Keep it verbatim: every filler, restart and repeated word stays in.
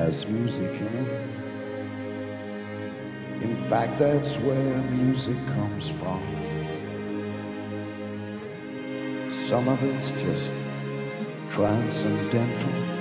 has music in it. In fact, that's where music comes from. Some of it's just transcendental,